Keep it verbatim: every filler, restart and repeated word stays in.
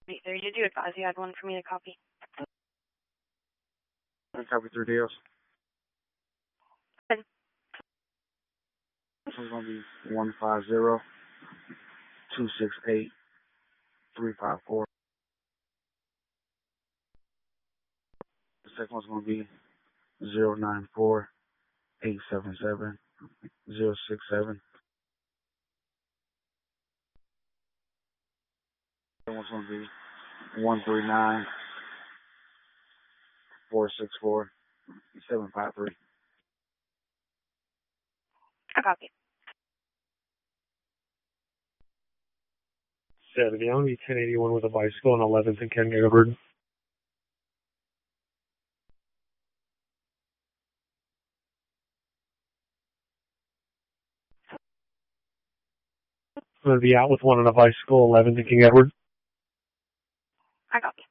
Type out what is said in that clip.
There, did you advise you had one for me to copy? I copy three deals. Good. This one's going to be one five zero, two six eight, three five four. The second one's going to be zero nine four, eight seven seven, zero six seven. The second one's going to be one three nine, four six four, seven five three. I copy. Savion, ten eighty-one with a bicycle on eleventh and Ken Gabbard. I'm going to be out with one on a bicycle, eleventh and King Edward. I copy.